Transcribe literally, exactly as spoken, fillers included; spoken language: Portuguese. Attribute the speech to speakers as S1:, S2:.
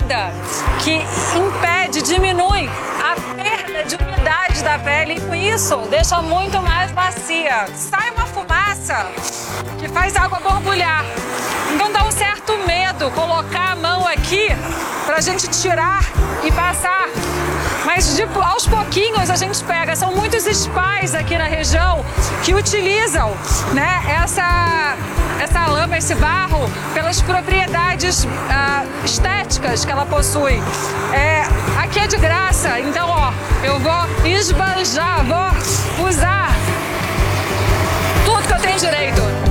S1: nada que impede, diminui a perda de umidade da pele e com isso deixa muito mais macia. Sai uma fumaça que faz a água borbulhar. Então dá um certo medo colocar a mão aqui pra gente tirar e passar. Mas de, aos pouquinhos a gente pega. São muitos spas aqui na região que utilizam, né, essa, essa lama, esse barro, pelas propriedades ah, estéticas que ela possui. É, aqui é de graça, então ó, eu vou esbanjar, vou usar tudo que eu tenho direito.